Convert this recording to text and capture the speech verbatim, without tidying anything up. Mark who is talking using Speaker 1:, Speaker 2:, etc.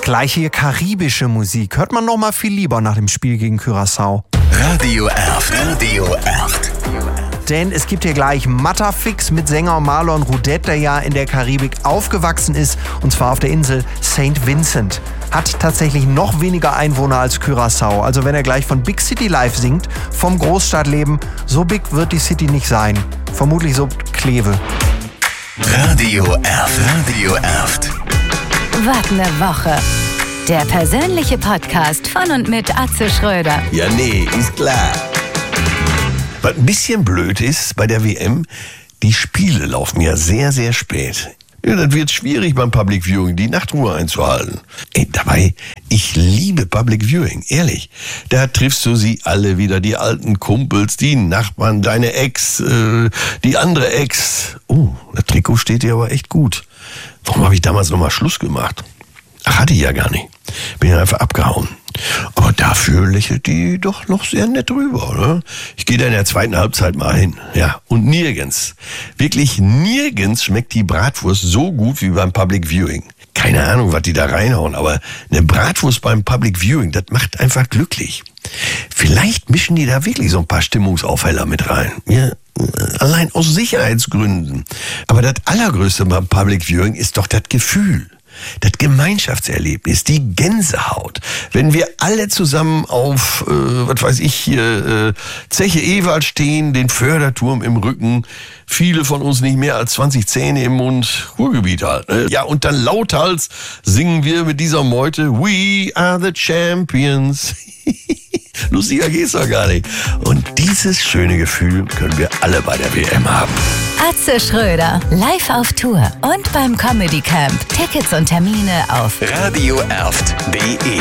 Speaker 1: Gleich hier karibische Musik. Hört man noch mal viel lieber nach dem Spiel gegen Curaçao.
Speaker 2: Radio Erft. Radio Erft.
Speaker 1: Denn es gibt hier gleich Matterfix mit Sänger Marlon Rudet, der ja in der Karibik aufgewachsen ist, und zwar auf der Insel Saint Vincent. Hat tatsächlich noch weniger Einwohner als Curaçao. Also wenn er gleich von Big City Life singt, vom Großstadtleben, so big wird die City nicht sein. Vermutlich so Kleve.
Speaker 2: Radio Erft. Radio Erft.
Speaker 3: Wart ne Woche. Der persönliche Podcast von und mit Atze Schröder.
Speaker 4: Ja, nee, ist klar. Was ein bisschen blöd ist bei der W M, die Spiele laufen ja sehr, sehr spät. Ja, dann wird es schwierig beim Public Viewing, die Nachtruhe einzuhalten. Ey, dabei, ich liebe Public Viewing, ehrlich. Da triffst du sie alle wieder, die alten Kumpels, die Nachbarn, deine Ex, äh, die andere Ex. Oh, das Trikot steht dir aber echt gut. Warum habe ich damals nochmal Schluss gemacht? Ach, hatte ich ja gar nicht. Bin ja einfach abgehauen. Aber dafür lächelt die doch noch sehr nett drüber, oder? Ich gehe da in der zweiten Halbzeit mal hin. Ja, und nirgends, wirklich nirgends schmeckt die Bratwurst so gut wie beim Public Viewing. Keine Ahnung, was die da reinhauen, aber eine Bratwurst beim Public Viewing, das macht einfach glücklich. Vielleicht mischen die da wirklich so ein paar Stimmungsaufheller mit rein. Ja, allein aus Sicherheitsgründen. Aber das Allergrößte beim Public Viewing ist doch das Gefühl. Das Gemeinschaftserlebnis, die Gänsehaut. Wenn wir alle zusammen auf, äh, was weiß ich hier, äh, Zeche Ewald stehen, den Förderturm im Rücken, viele von uns nicht mehr als zwanzig Zähne im Mund, Ruhrgebiet halt. Ne? Ja, und dann lauthals singen wir mit dieser Meute, We are the champions. Lustiger geht's doch gar nicht. Und dieses schöne Gefühl können wir alle bei der W M haben.
Speaker 3: Atze Schröder, live auf Tour und beim Comedy Camp. Tickets und Termine auf
Speaker 2: Radio Erft punkt de